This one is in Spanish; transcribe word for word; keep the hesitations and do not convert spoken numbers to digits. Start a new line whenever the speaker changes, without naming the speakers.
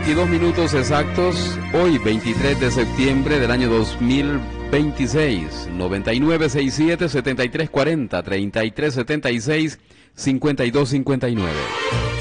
veintidós minutos exactos, hoy veintitrés de septiembre del año dos mil veintiséis. noventa y nueve sesenta y siete setenta y tres cuarenta, treinta y tres setenta y seis cincuenta y dos cincuenta y nueve.